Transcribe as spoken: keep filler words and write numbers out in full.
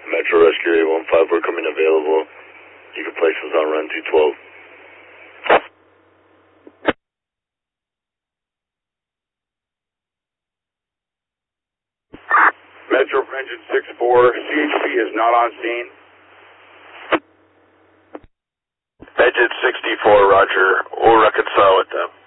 Metro Rescue eight one five, we're coming available. You can place us on run two twelve. Metro Engine six four, C H P is not on scene. Engine sixty-four, roger. We'll reconcile with them.